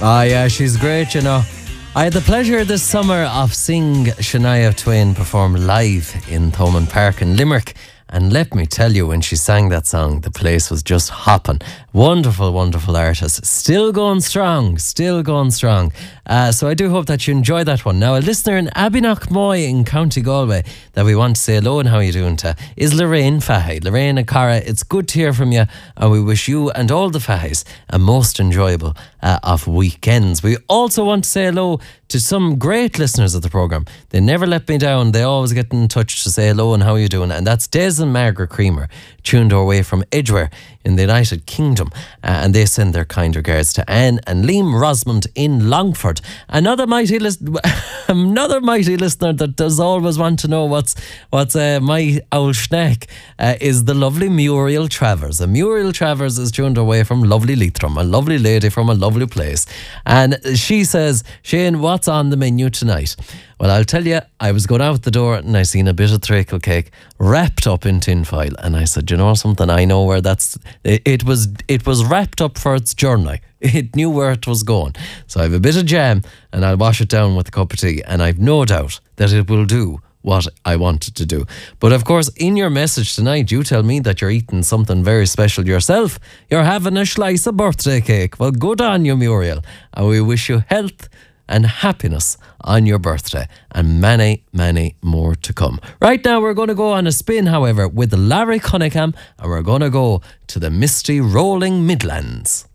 Ah, yeah, she's great, you know. I had the pleasure this summer of seeing Shania Twain perform live in Thomond Park in Limerick. And let me tell you, when she sang that song, the place was just hopping. Wonderful, wonderful artist. Still going strong, still going strong. So I do hope that you enjoy that one. Now, a listener in Abbeynockmoy in County Galway that we want to say hello and how are you doing to is Lorraine Fahy. Lorraine and Cara, it's good to hear from you, and we wish you and all the Fahys a most enjoyable of weekends. We also want to say hello to some great listeners of the programme. They never let me down. They always get in touch to say hello and how are you doing. And that's Des and Margaret Creamer, tuned our way from Edgware in the United Kingdom. And they send their kind regards to Anne and Liam Rosamond in Longford. Another mighty listener that does always want to know what's my old schneck is the lovely Muriel Travers. And Muriel Travers is tuned away from lovely Leitrim, a lovely lady from a lovely place. And she says, Shane, what's on the menu tonight? Well, I'll tell you, I was going out the door and I seen a bit of treacle cake wrapped up in tin foil, and I said, you know something, I know where it was wrapped up for its journey. It knew where it was going. So I have a bit of jam and I'll wash it down with a cup of tea, and I've no doubt that it will do what I wanted to do. But of course, in your message tonight, you tell me that you're eating something very special yourself. You're having a slice of birthday cake. Well, good on you, Muriel. And we wish you health and happiness on your birthday, and many, many more to come. Right now, we're going to go on a spin, however, with Larry Cunningham, and we're going to go to the misty rolling Midlands.